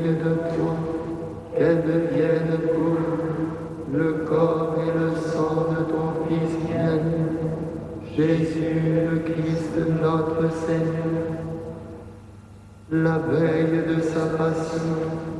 de toi, qu'elle devienne pour le corps et le sang de ton Fils bien-aimé, Jésus le Christ notre Seigneur. La veille de sa passion,